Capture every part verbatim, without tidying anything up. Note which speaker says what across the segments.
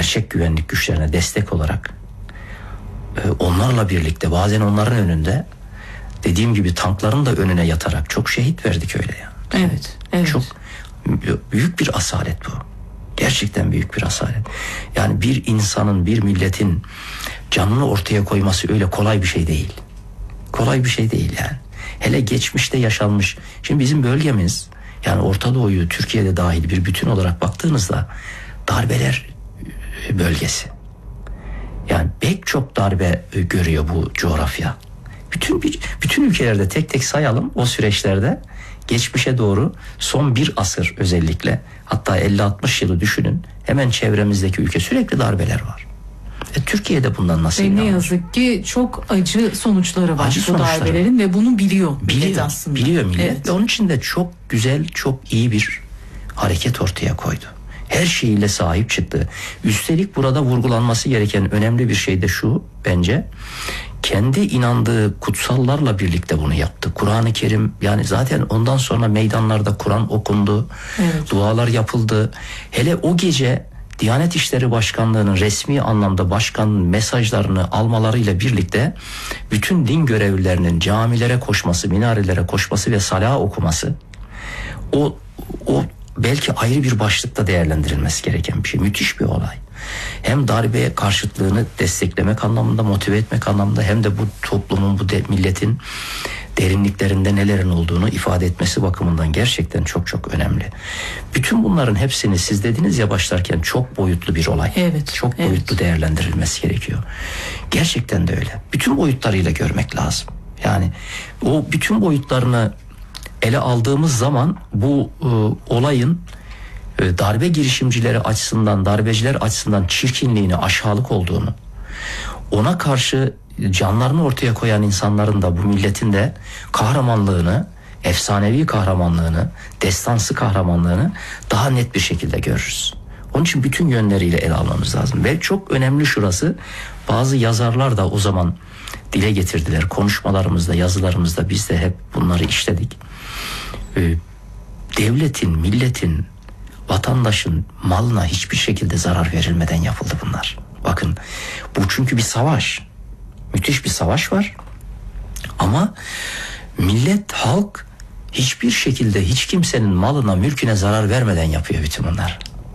Speaker 1: gerçek güvenlik güçlerine destek olarak e, onlarla birlikte bazen onların önünde, dediğim gibi tankların da önüne yatarak çok şehit verdik öyle ya.
Speaker 2: Evet, evet.
Speaker 1: Çok büyük bir asalet bu. Gerçekten büyük bir asalet. Yani bir insanın, bir milletin canını ortaya koyması öyle kolay bir şey değil. Kolay bir şey değil yani. Hele geçmişte yaşanmış. Şimdi bizim bölgemiz, yani Orta Doğu'yu Türkiye'de dahil bir bütün olarak baktığınızda darbeler bölgesi. Yani pek çok darbe görüyor bu coğrafya. Bütün bütün ülkelerde tek tek sayalım o süreçlerde. Geçmişe doğru son bir asır özellikle, hatta elli altmış yılı düşünün, hemen çevremizdeki ülke sürekli darbeler var. E, Türkiye'de bundan nasıl?
Speaker 2: Ve ne yazık ki çok acı sonuçları var
Speaker 1: acı
Speaker 2: bu
Speaker 1: sonuçları.
Speaker 2: darbelerin ve bunu biliyor millet
Speaker 1: biliyor,
Speaker 2: aslında.
Speaker 1: Biliyor millet
Speaker 2: evet.
Speaker 1: Ve onun için de çok güzel, çok iyi bir hareket ortaya koydu. Her şeyiyle sahip çıktı. Üstelik burada vurgulanması gereken önemli bir şey de şu bence. Kendi inandığı kutsallarla birlikte bunu yaptı. Kur'an-ı Kerim, yani zaten ondan sonra meydanlarda Kur'an okundu. Evet. Dualar yapıldı. Hele o gece Diyanet İşleri Başkanlığı'nın resmi anlamda başkanın mesajlarını almalarıyla birlikte bütün din görevlilerinin camilere koşması, minarelere koşması ve salah okuması, o o belki ayrı bir başlıkta değerlendirilmesi gereken bir şey. Müthiş bir olay. Hem darbeye karşıtlığını desteklemek anlamında, motive etmek anlamında, hem de bu toplumun, bu de, milletin derinliklerinde nelerin olduğunu ifade etmesi bakımından gerçekten çok çok önemli. Bütün bunların hepsini siz dediniz ya başlarken, çok boyutlu bir olay.
Speaker 2: Evet.
Speaker 1: Çok
Speaker 2: evet.
Speaker 1: boyutlu değerlendirilmesi gerekiyor. Gerçekten de öyle. Bütün boyutlarıyla görmek lazım. Yani o bütün boyutlarını ele aldığımız zaman bu e, olayın e, darbe girişimcileri açısından, darbeciler açısından çirkinliğini, aşağılık olduğunu, ona karşı canlarını ortaya koyan insanların da, bu milletin de kahramanlığını, efsanevi kahramanlığını, destansı kahramanlığını daha net bir şekilde görürüz. Onun için bütün yönleriyle ele almamız lazım. Ve çok önemli şurası, bazı yazarlar da o zaman dile getirdiler. Konuşmalarımızda, yazılarımızda biz de hep bunları işledik. Ee, devletin, milletin, vatandaşın malına hiçbir şekilde zarar verilmeden yapıldı bunlar. Bakın, bu çünkü bir savaş. Müthiş bir savaş var. Ama millet, halk hiçbir şekilde hiç kimsenin malına, mülküne zarar vermeden yapıyor bütün bunlar.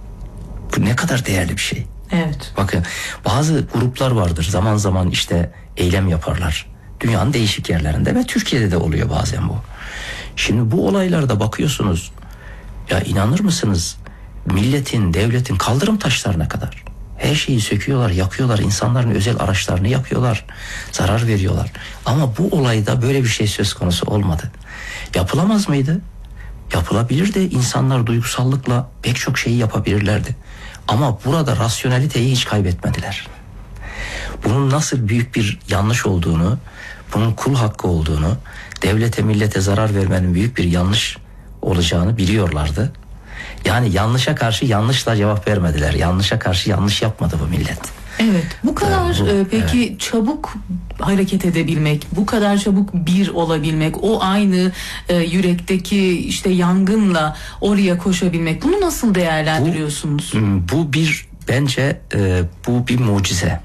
Speaker 1: Bu ne kadar değerli bir şey.
Speaker 2: Evet.
Speaker 1: Bakın, bazı gruplar vardır, zaman zaman işte eylem yaparlar. Dünyanın değişik yerlerinde ve Türkiye'de de oluyor bazen bu. Şimdi bu olaylarda bakıyorsunuz, ya inanır mısınız, milletin, devletin kaldırım taşlarına kadar her şeyi söküyorlar, yakıyorlar, insanların özel araçlarını yakıyorlar, zarar veriyorlar. Ama bu olayda böyle bir şey söz konusu olmadı. Yapılamaz mıydı? Yapılabilirdi. İnsanlar duygusallıkla pek çok şeyi yapabilirlerdi. Ama burada rasyoneliteyi hiç kaybetmediler. Bunun nasıl büyük bir yanlış olduğunu, bunun kul hakkı olduğunu, devlete, millete zarar vermenin büyük bir yanlış olacağını biliyorlardı. Yani yanlışa karşı yanlışla cevap vermediler. Yanlışa karşı yanlış yapmadı bu millet.
Speaker 2: Evet. Bu kadar
Speaker 1: Ee, bu,
Speaker 2: e, peki
Speaker 1: evet.
Speaker 2: çabuk hareket edebilmek, bu kadar çabuk bir olabilmek, o aynı e, yürekteki işte yangınla oraya koşabilmek, bunu nasıl değerlendiriyorsunuz?
Speaker 1: Bu, bu bir bence e, bu bir mucize.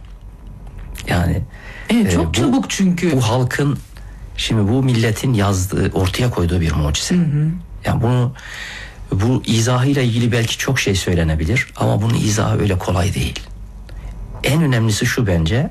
Speaker 1: Yani
Speaker 2: evet, çok
Speaker 1: e, bu,
Speaker 2: çabuk çünkü.
Speaker 1: Bu halkın, şimdi bu milletin yazdığı, ortaya koyduğu bir mucize. Hı hı. Yani bunu, bu izahıyla ilgili belki çok şey söylenebilir ama bunun izahı öyle kolay değil. En önemlisi şu bence,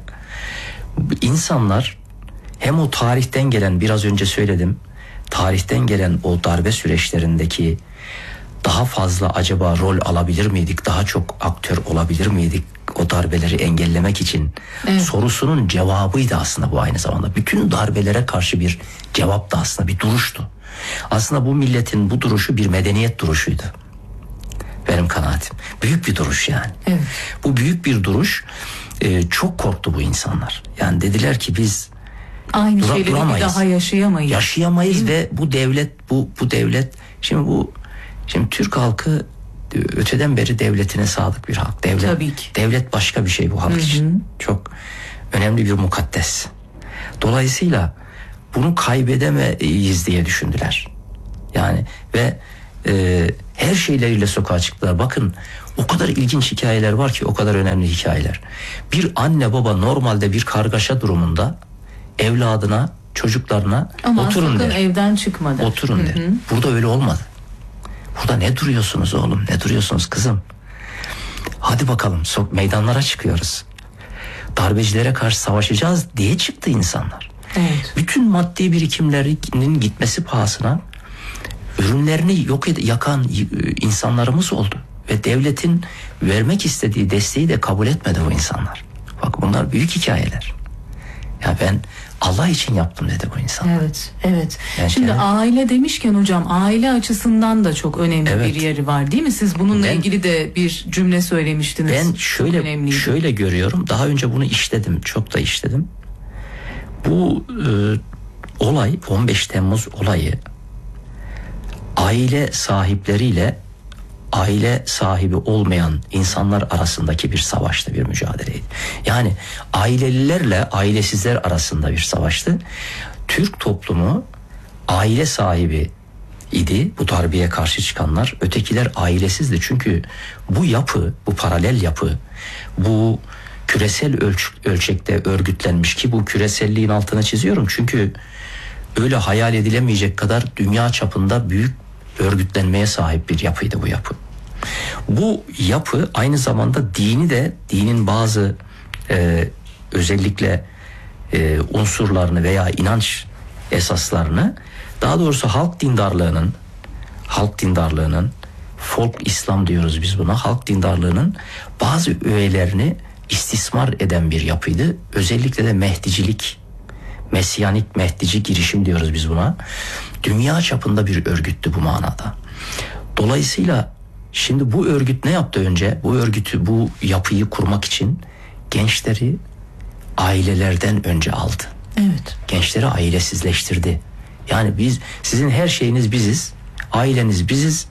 Speaker 1: insanlar hem o tarihten gelen, biraz önce söyledim, tarihten gelen o darbe süreçlerindeki daha fazla acaba rol alabilir miydik, daha çok aktör olabilir miydik o darbeleri engellemek için, evet, sorusunun cevabıydı aslında bu aynı zamanda. Bütün darbelere karşı bir cevap da aslında bir duruştu. Aslında bu milletin bu duruşu bir medeniyet duruşuydu. Benim kanaatim. Büyük bir duruş yani.
Speaker 2: Evet.
Speaker 1: Bu büyük bir duruş. Ee, çok korktu bu insanlar. Yani dediler ki biz
Speaker 2: aynı
Speaker 1: dura,
Speaker 2: şeyleri bir daha yaşayamayız.
Speaker 1: Yaşayamayız ve bu devlet, bu bu devlet, şimdi bu şimdi Türk halkı öteden beri devletine sadık bir halk. Devlet,
Speaker 2: tabii ki.
Speaker 1: Devlet başka bir şey bu halk, hı hı, için. Çok önemli bir mukaddes. Dolayısıyla bunu kaybedemeyiz diye düşündüler. Yani ve e, her şeyleriyle sokağa çıktılar. Bakın, O kadar ilginç hikayeler var ki, o kadar önemli hikayeler. Bir anne baba normalde bir kargaşa durumunda evladına, çocuklarına
Speaker 2: Ama
Speaker 1: oturun der.
Speaker 2: evden çıkma der.
Speaker 1: Oturun
Speaker 2: Hı
Speaker 1: der.
Speaker 2: hı.
Speaker 1: Burada öyle olmadı. Burada ne duruyorsunuz oğlum, ne duruyorsunuz kızım? Hadi bakalım, sok meydanlara çıkıyoruz. Darbecilere karşı savaşacağız diye çıktı insanlar.
Speaker 2: Evet.
Speaker 1: Bütün maddi birikimlerinin gitmesi pahasına ürünlerini yok ed- yakan insanlarımız oldu. Ve devletin vermek istediği desteği de kabul etmedi bu insanlar. Bak, bunlar büyük hikayeler. Ya ben Allah için yaptım dedi bu insanlar.
Speaker 2: Evet, evet.
Speaker 1: Yani
Speaker 2: Şimdi
Speaker 1: yani,
Speaker 2: aile demişken hocam, aile açısından da çok önemli
Speaker 1: Evet.
Speaker 2: bir yeri var değil mi? Siz bununla
Speaker 1: Ben-
Speaker 2: ilgili de bir cümle söylemiştiniz.
Speaker 1: ben
Speaker 2: Çok
Speaker 1: şöyle
Speaker 2: önemliydi.
Speaker 1: şöyle görüyorum. Daha önce bunu işledim, çok da işledim. Bu e, olay, on beş Temmuz olayı, aile sahipleriyle aile sahibi olmayan insanlar arasındaki bir savaştı, bir mücadeleydi. Yani ailelilerle ailesizler arasında bir savaştı. Türk toplumu aile sahibi idi, bu darbeye karşı çıkanlar. Ötekiler ailesizdi. Çünkü bu yapı, bu paralel yapı, bu küresel ölç- ölçekte örgütlenmiş, ki bu küreselliğin altına çiziyorum. Çünkü öyle hayal edilemeyecek kadar dünya çapında büyük örgütlenmeye sahip bir yapıydı bu yapı. Bu yapı aynı zamanda dini de, dinin bazı e, özellikle e, unsurlarını veya inanç esaslarını, daha doğrusu halk dindarlığının, halk dindarlığının, folk İslam diyoruz biz buna, halk dindarlığının bazı öğelerini istismar eden bir yapıydı. Özellikle de Mehdicilik, Mesyanik Mehdici girişim diyoruz biz buna. Dünya çapında bir örgüttü bu manada. Dolayısıyla şimdi bu örgüt ne yaptı önce? Bu örgütü, bu yapıyı kurmak için gençleri ailelerden önce aldı.
Speaker 2: Evet.
Speaker 1: Gençleri ailesizleştirdi. Yani biz, sizin her şeyiniz biziz, aileniz biziz.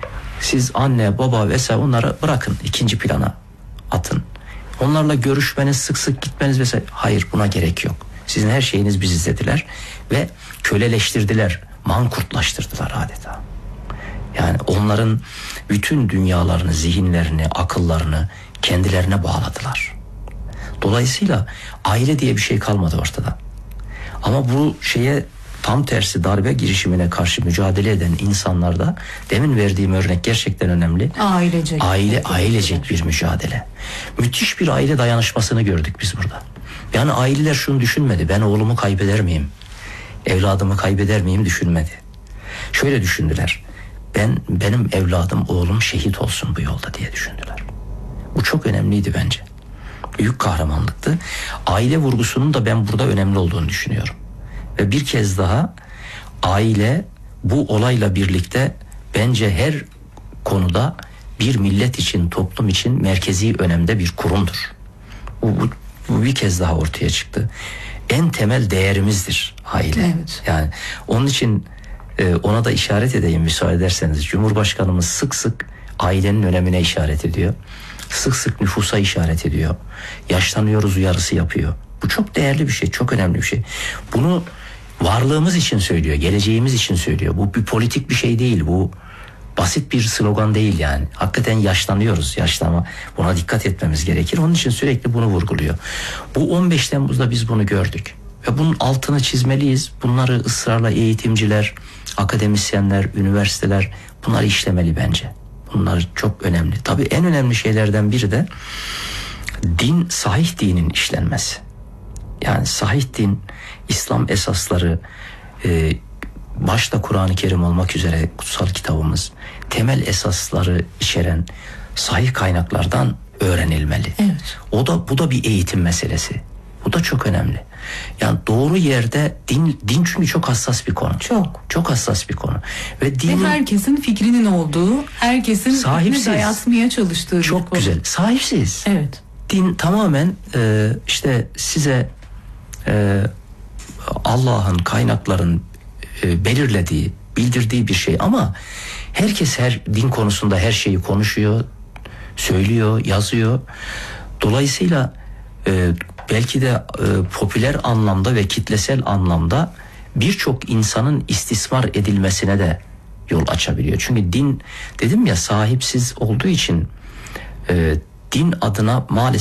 Speaker 1: Siz anne, baba vesaire onları bırakın, ikinci plana atın. Onlarla görüşmeniz, sık sık gitmeniz vesaire, hayır, buna gerek yok. Sizin her şeyiniz biziz dediler ve köleleştirdiler, mankurtlaştırdılar adeta. Yani onların bütün dünyalarını, zihinlerini, akıllarını kendilerine bağladılar. Dolayısıyla aile diye bir şey kalmadı ortada. Ama bu şeye tam tersi, darbe girişimine karşı mücadele eden insanlarda, demin verdiğim örnek gerçekten önemli.
Speaker 2: Ailecek.
Speaker 1: Aile, ailecek bir mücadele. Müthiş bir aile dayanışmasını gördük biz burada. Yani aileler şunu düşünmedi: ben oğlumu kaybeder miyim, evladımı kaybeder miyim düşünmedi. Şöyle düşündüler: ben benim evladım, oğlum şehit olsun bu yolda diye düşündüler. Bu çok önemliydi bence. Büyük kahramanlıktı. Aile vurgusunun da ben burada önemli olduğunu düşünüyorum. Ve bir kez daha aile bu olayla birlikte bence her konuda bir millet için, toplum için merkezi önemde bir kurumdur. Bu, bu, bu bir kez daha ortaya çıktı. En temel değerimizdir aile.
Speaker 2: Evet.
Speaker 1: Yani onun için e, ona da işaret edeyim müsaade ederseniz. Cumhurbaşkanımız sık sık ailenin önemine işaret ediyor. Sık sık nüfusa işaret ediyor. Yaşlanıyoruz uyarısı yapıyor. Bu çok değerli bir şey, çok önemli bir şey. Bunu varlığımız için söylüyor, geleceğimiz için söylüyor. Bu bir politik bir şey değil, bu basit bir slogan değil yani. Hakikaten yaşlanıyoruz, yaşlanma, buna dikkat etmemiz gerekir. Onun için sürekli bunu vurguluyor. Bu on beş Temmuz'da biz bunu gördük. Ve bunun altını çizmeliyiz. Bunları ısrarla eğitimciler, akademisyenler, üniversiteler bunları işlemeli bence. Bunlar çok önemli. Tabii en önemli şeylerden biri de din, sahih dinin işlenmesi. Yani sahih din, İslam esasları, e, başta Kur'an-ı Kerim olmak üzere kutsal kitabımız, temel esasları içeren sahih kaynaklardan öğrenilmeli.
Speaker 2: Evet.
Speaker 1: O da, bu da bir eğitim meselesi. Bu da çok önemli. Yani doğru yerde din, din çünkü çok hassas bir konu.
Speaker 2: Çok.
Speaker 1: Çok hassas bir konu. Ve dinin
Speaker 2: Ve herkesin fikrinin olduğu, herkesin
Speaker 1: Sahipsiz.
Speaker 2: fikrini dayatmaya çalıştığı bir
Speaker 1: çok
Speaker 2: konu.
Speaker 1: güzel. Sahipsiz.
Speaker 2: Evet.
Speaker 1: Din tamamen e, işte size e, Allah'ın, kaynakların e, belirlediği, bildirdiği bir şey, ama herkes her din konusunda her şeyi konuşuyor, söylüyor, yazıyor. Dolayısıyla e, belki de e, popüler anlamda ve kitlesel anlamda birçok insanın istismar edilmesine de yol açabiliyor. Çünkü din, dedim ya, sahipsiz olduğu için e, din adına maalesef